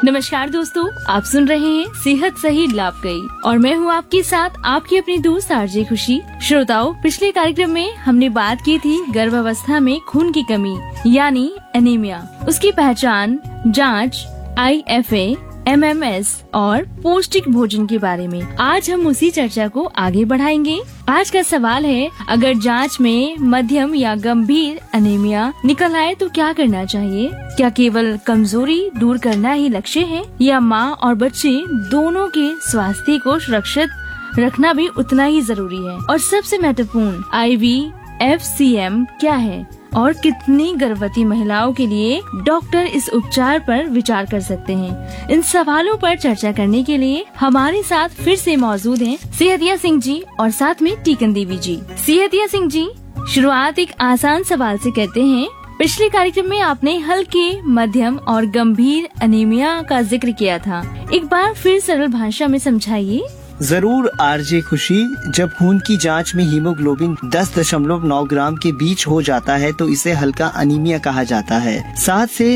नमस्कार दोस्तों, आप सुन रहे हैं सेहत सही लाभ गई और मैं हूं आपके साथ आपकी अपनी दोस्त आरजे खुशी। श्रोताओं, पिछले कार्यक्रम में हमने बात की थी गर्भावस्था में खून की कमी यानी एनीमिया, उसकी पहचान, जांच, IFA, MMS और पौष्टिक भोजन के बारे में। आज हम उसी चर्चा को आगे बढ़ाएंगे। आज का सवाल है, अगर जांच में मध्यम या गंभीर एनीमिया निकल आए तो क्या करना चाहिए? क्या केवल कमजोरी दूर करना ही लक्ष्य है या माँ और बच्चे दोनों के स्वास्थ्य को सुरक्षित रखना भी उतना ही जरूरी है? और सबसे महत्वपूर्ण, IVFCM क्या है और कितनी गर्भवती महिलाओं के लिए डॉक्टर इस उपचार पर विचार कर सकते हैं? इन सवालों पर चर्चा करने के लिए हमारे साथ फिर से मौजूद हैं सेहतिया सिंह जी और साथ में टीकन देवी जी। सेहतिया सिंह जी, शुरुआत एक आसान सवाल से करते हैं। पिछले कार्यक्रम में आपने हल्के, मध्यम और गंभीर एनीमिया का जिक्र किया था, एक बार फिर सरल भाषा में समझाइए। जरूर आरजे खुशी। जब खून की जांच में हीमोग्लोबिन 10.9 ग्राम के बीच हो जाता है तो इसे हल्का अनीमिया कहा जाता है। 7 से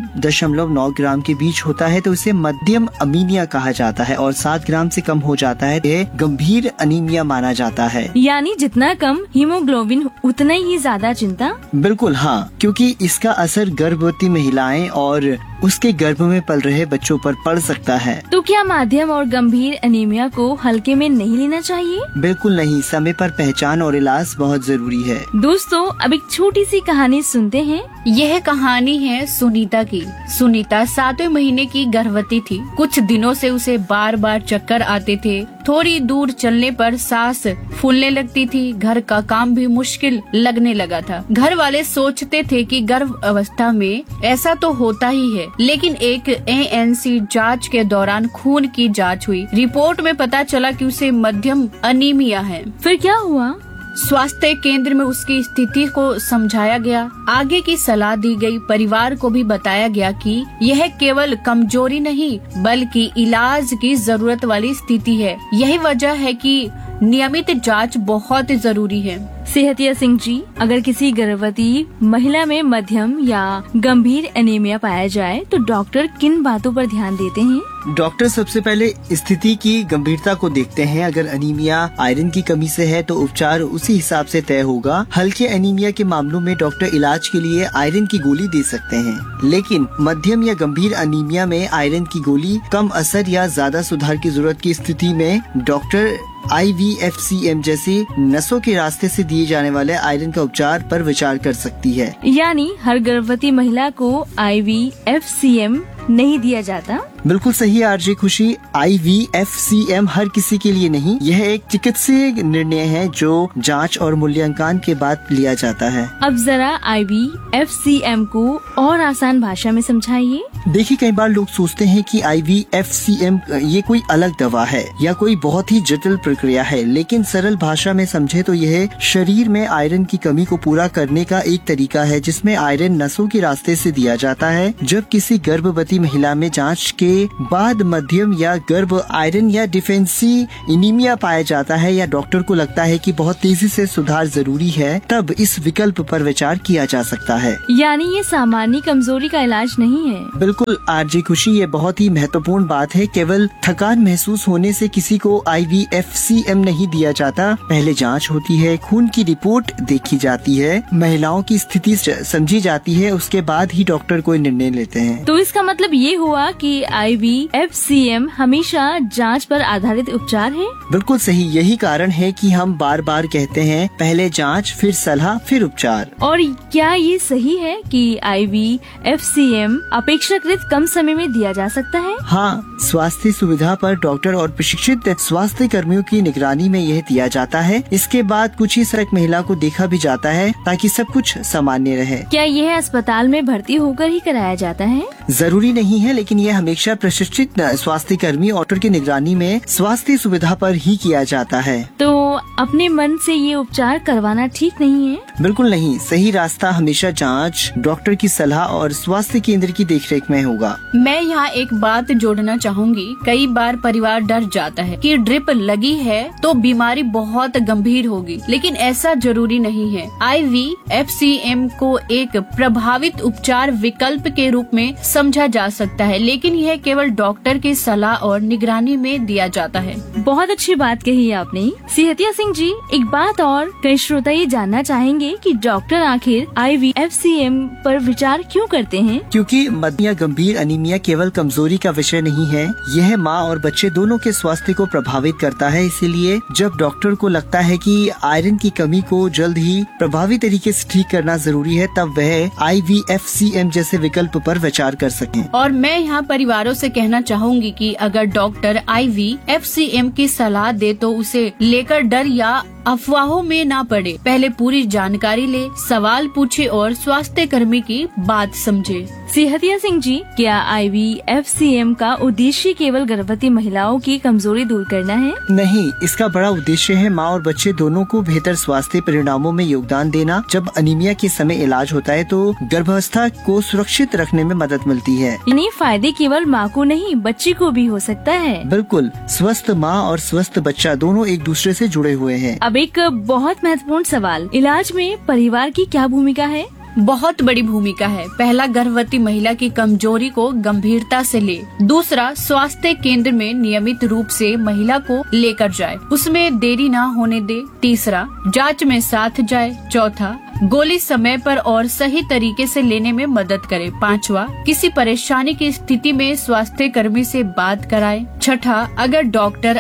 9.9 ग्राम के बीच होता है तो इसे मध्यम अमीनिया कहा जाता है और 7 ग्राम से कम हो जाता है तो गंभीर अनीमिया माना जाता है। यानी जितना कम हीमोग्लोबिन उतना ही ज्यादा चिंता। बिल्कुल हाँ, क्योंकि इसका असर गर्भवती महिलाएं और उसके गर्भ में पल रहे बच्चों पर पड़ सकता है। तो क्या माध्यम और गंभीर एनीमिया को हल्के में नहीं लेना चाहिए? बिल्कुल नहीं, समय पर पहचान और इलाज बहुत जरूरी है। दोस्तों, अब एक छोटी सी कहानी सुनते हैं। यह कहानी है सुनीता की। सुनीता 7वें महीने की गर्भवती थी। कुछ दिनों से उसे बार बार चक्कर आते थे। थोड़ी दूर चलने पर सांस फूलने लगती थी। घर का काम भी मुश्किल लगने लगा था। घर वाले सोचते थे कि गर्भ अवस्था में ऐसा तो होता ही है, लेकिन एक ANC जांच के दौरान खून की जांच हुई। रिपोर्ट में पता चला कि उसे मध्यम अनीमिया है। फिर क्या हुआ? स्वास्थ्य केंद्र में उसकी स्थिति को समझाया गया, आगे की सलाह दी गई। परिवार को भी बताया गया कि यह केवल कमजोरी नहीं बल्कि इलाज की जरूरत वाली स्थिति है। यही वजह है कि नियमित जांच बहुत जरूरी है। सेहतिया सिंह जी, अगर किसी गर्भवती महिला में मध्यम या गंभीर एनीमिया पाया जाए तो डॉक्टर किन बातों पर ध्यान देते हैं? डॉक्टर सबसे पहले स्थिति की गंभीरता को देखते हैं। अगर एनीमिया आयरन की कमी से है तो उपचार उसी हिसाब से तय होगा। हल्के एनीमिया के मामलों में डॉक्टर इलाज के लिए आयरन की गोली दे सकते हैं, लेकिन मध्यम या गंभीर एनीमिया में आयरन की गोली कम असर या ज्यादा सुधार की जरूरत की स्थिति में डॉक्टर IVFCM जैसे नसों के रास्ते से दिए जाने वाले आयरन का उपचार पर विचार कर सकती है। यानी हर गर्भवती महिला को IVFCM नहीं दिया जाता? बिल्कुल सही आरजे खुशी। IVFCM हर किसी के लिए नहीं, यह एक चिकित्सीय निर्णय है जो जांच और मूल्यांकन के बाद लिया जाता है। अब जरा IVFCM को और आसान भाषा में समझाइए। देखिए, कई बार लोग सोचते हैं कि IVFCM ये कोई अलग दवा है या कोई बहुत ही जटिल प्रक्रिया है, लेकिन सरल भाषा में समझे तो यह शरीर में आयरन की कमी को पूरा करने का एक तरीका है जिसमें आयरन नसों के रास्ते से दिया जाता है। जब किसी गर्भवती महिला में जांच के बाद मध्यम या गर्भ आयरन या डिफेंसी एनीमिया पाया जाता है या डॉक्टर को लगता है कि बहुत तेजी से सुधार जरूरी है, तब इस विकल्प पर विचार किया जा सकता है। यानी ये सामान्य कमजोरी का इलाज नहीं है। बिल्कुल आरजे खुशी, ये बहुत ही महत्वपूर्ण बात है। केवल थकान महसूस होने से किसी को IVFCM नहीं दिया जाता। पहले जांच होती है, खून की रिपोर्ट देखी जाती है, महिलाओं की स्थिति समझी जाती है, उसके बाद ही डॉक्टर कोई निर्णय लेते हैं। तो इसका मतलब ये हुआ कि IVFCM हमेशा जांच पर आधारित उपचार है? बिल्कुल सही, यही कारण है कि हम बार बार कहते हैं पहले जांच, फिर सलाह, फिर उपचार। और क्या ये सही है कि IVFCM अपेक्षाकृत कम समय में दिया जा सकता है? हाँ, स्वास्थ्य सुविधा पर डॉक्टर और प्रशिक्षित स्वास्थ्य कर्मियों की निगरानी में यह दिया जाता है। इसके बाद कुछ ही समय महिला को देखा भी जाता है ताकि सब कुछ सामान्य रहे। क्या यह अस्पताल में भर्ती होकर ही कराया जाता है? जरूरी नहीं है, लेकिन यह हमेशा प्रशिक्षित स्वास्थ्य कर्मी डॉक्टर की निगरानी में स्वास्थ्य सुविधा पर ही किया जाता है। तो अपने मन से ये उपचार करवाना ठीक नहीं है? बिल्कुल नहीं, सही रास्ता हमेशा जांच, डॉक्टर की सलाह और स्वास्थ्य केंद्र की देखरेख में होगा। मैं यहाँ एक बात जोड़ना चाहूँगी। कई बार परिवार डर जाता है कि ड्रिप लगी है तो बीमारी बहुत गंभीर होगी, लेकिन ऐसा जरूरी नहीं है। IVFCM को एक प्रभावित उपचार विकल्प के रूप में समझा जा सकता है, लेकिन यह यह केवल डॉक्टर की सलाह और निगरानी में दिया जाता है। बहुत अच्छी बात कही आपने। सिहतिया सिंह जी, एक बात और, कई श्रोता ये जानना चाहेंगे कि डॉक्टर आखिर IVFCM पर विचार क्यों करते हैं? क्योंकि मध्यम या गंभीर अनीमिया केवल कमजोरी का विषय नहीं है, यह माँ और बच्चे दोनों के स्वास्थ्य को प्रभावित करता है। इसीलिए जब डॉक्टर को लगता है कि आयरन की कमी को जल्द ही प्रभावी तरीके से ठीक करना जरूरी है, तब वह IVFCM जैसे विकल्प पर विचार कर सकें। और मैं यहाँ परिवारों से कहना चाहूँगी कि अगर डॉक्टर IVFCM की सलाह दे तो उसे लेकर डर या अफवाहों में ना पड़े। पहले पूरी जानकारी ले, सवाल पूछे और स्वास्थ्य कर्मी की बात समझे। सिहतिया सिंह जी, क्या IVFCM का उद्देश्य केवल गर्भवती महिलाओं की कमजोरी दूर करना है? नहीं, इसका बड़ा उद्देश्य है माँ और बच्चे दोनों को बेहतर स्वास्थ्य परिणामों में योगदान देना। जब अनीमिया के समय इलाज होता है तो गर्भावस्था को सुरक्षित रखने में मदद मिलती है। यानी फायदे केवल माँ को नहीं, बच्चे को भी हो सकता है। बिल्कुल, स्वस्थ माँ और स्वस्थ बच्चा दोनों एक दूसरे से जुड़े हुए हैं। अब एक बहुत महत्वपूर्ण सवाल, इलाज में परिवार की क्या भूमिका है? बहुत बड़ी भूमिका है। पहला, गर्भवती महिला की कमजोरी को गंभीरता से ले। दूसरा, स्वास्थ्य केंद्र में नियमित रूप से महिला को लेकर जाए, उसमें देरी ना होने दे। तीसरा, जांच में साथ जाए। चौथा, गोली समय पर और सही तरीके से लेने में मदद करे। पांचवा, किसी परेशानी की स्थिति में स्वास्थ्य कर्मी से बात कराए। छठा, अगर डॉक्टर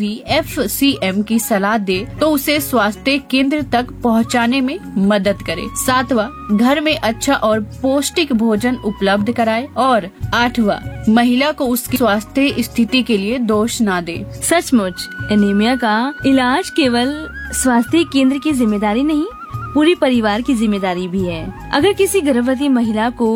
IVFCM की सलाह दे तो उसे स्वास्थ्य केंद्र तक पहुंचाने में मदद करे। सातवां, घर में अच्छा और पौष्टिक भोजन उपलब्ध कराए। और आठवां, महिला को उसकी स्वास्थ्य स्थिति के लिए दोष ना दे। सचमुच एनीमिया का इलाज केवल स्वास्थ्य केंद्र की जिम्मेदारी नहीं, पूरी परिवार की जिम्मेदारी भी है। अगर किसी गर्भवती महिला को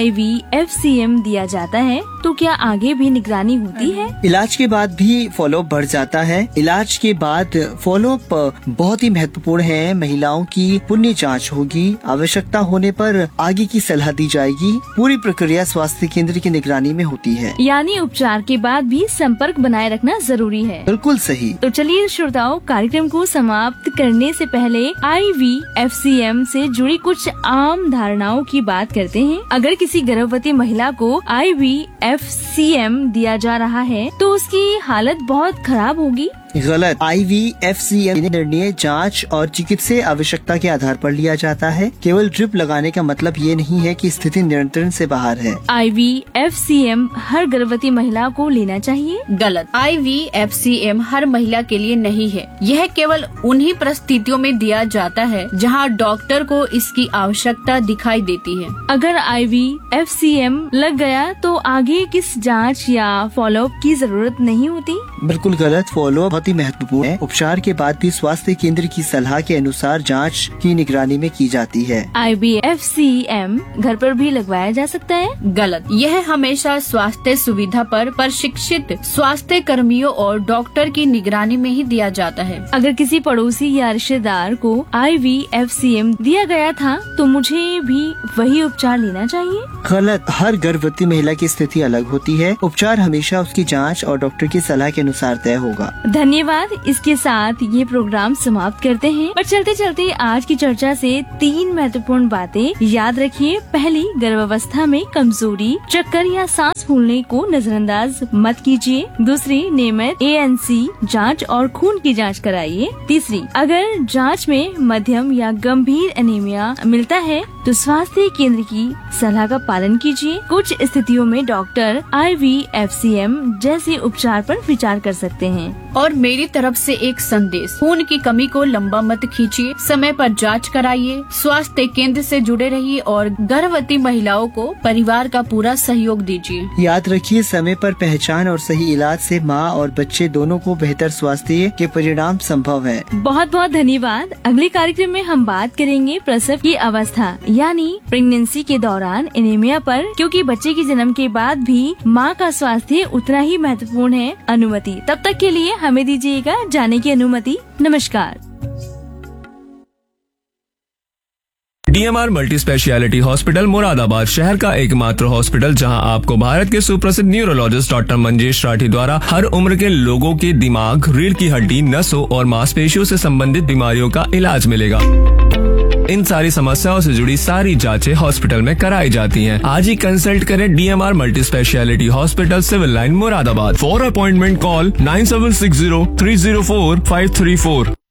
IVFCM दिया जाता है तो क्या आगे भी निगरानी होती है? इलाज के बाद भी फॉलोअप बढ़ जाता है। इलाज के बाद फॉलोअप बहुत ही महत्वपूर्ण है। महिलाओं की पुण्य जांच होगी, आवश्यकता होने पर आगे की सलाह दी जाएगी। पूरी प्रक्रिया स्वास्थ्य केंद्र की निगरानी में होती है। यानी उपचार के बाद भी संपर्क बनाए रखना जरूरी है। बिल्कुल सही। तो चलिए श्रोताओं, कार्यक्रम को समाप्त करने से पहले IVFCM से जुड़ी कुछ आम धारणाओं की बात करते हैं। अगर किसी गर्भवती महिला को IVFCM दिया जा रहा है तो उसकी हालत बहुत खराब होगी। गलत। IVFCM निर्णय जांच और चिकित्सीय आवश्यकता के आधार पर लिया जाता है। केवल ड्रिप लगाने का मतलब ये नहीं है कि स्थिति नियंत्रण से बाहर है। IVFCM हर गर्भवती महिला को लेना चाहिए। गलत। IVFCM हर महिला के लिए नहीं है। यह केवल उन्हीं परिस्थितियों में दिया जाता है जहां डॉक्टर को इसकी आवश्यकता दिखाई देती है। अगर IVFCM लग गया तो आगे किस जांच या फॉलोअप की जरूरत नहीं होती? बिल्कुल गलत। फॉलोअप बहुत ही महत्वपूर्ण है। उपचार के बाद भी स्वास्थ्य केंद्र की सलाह के अनुसार जांच की निगरानी में की जाती है। IVFCM घर पर भी लगवाया जा सकता है? गलत। यह हमेशा स्वास्थ्य सुविधा पर प्रशिक्षित स्वास्थ्य कर्मियों और डॉक्टर की निगरानी में ही दिया जाता है। अगर किसी पड़ोसी या रिश्तेदार को IVFCM दिया गया था तो मुझे भी वही उपचार लेना चाहिए? गलत। हर गर्भवती महिला की स्थिति अलग होती है। उपचार हमेशा उसकी जांच और डॉक्टर की सलाह के अनुसार तय होगा। धन्यवाद। इसके साथ ये प्रोग्राम समाप्त करते हैं। पर चलते चलते आज की चर्चा से 3 महत्वपूर्ण बातें याद रखिए। पहली, गर्भावस्था में कमजोरी, चक्कर या सांस फूलने को नजरअंदाज मत कीजिए। दूसरी, नियमित ANC जांच और खून की जांच कराइए। तीसरी, अगर जांच में मध्यम या गंभीर एनीमिया मिलता है तो स्वास्थ्य केंद्र की सलाह का पालन कीजिए। कुछ स्थितियों में डॉक्टर IVFCM जैसे उपचार पर विचार कर सकते हैं। और मेरी तरफ से एक संदेश, खून की कमी को लंबा मत खींचिए, समय पर जांच कराइए, स्वास्थ्य केंद्र से जुड़े रहिए और गर्भवती महिलाओं को परिवार का पूरा सहयोग दीजिए। याद रखिए, समय पर पहचान और सही इलाज से माँ और बच्चे दोनों को बेहतर स्वास्थ्य के परिणाम संभव है। बहुत बहुत धन्यवाद। अगले कार्यक्रम में हम बात करेंगे प्रसव की अवस्था यानी प्रेगनेंसी के दौरान एनीमिया पर, क्योंकि बच्चे के जन्म के बाद भी माँ का स्वास्थ्य उतना ही महत्वपूर्ण है। अनुमति। तब तक के लिए हमें दीजिएगा जाने की अनुमति। नमस्कार। DMR multi speciality hospital Moradabad शहर का एकमात्र हॉस्पिटल जहां आपको भारत के सुप्रसिद्ध न्यूरोलॉजिस्ट डॉक्टर मंजेश राठी द्वारा हर उम्र के लोगों के दिमाग, रीढ़ की हड्डी, नसों और मांसपेशियों से संबंधित बीमारियों का इलाज मिलेगा। इन सारी समस्याओं से जुड़ी सारी जांचें हॉस्पिटल में कराई जाती हैं। आज ही कंसल्ट करें DMR multi speciality hospital, civil line, Moradabad. For appointment call 9760 304 534।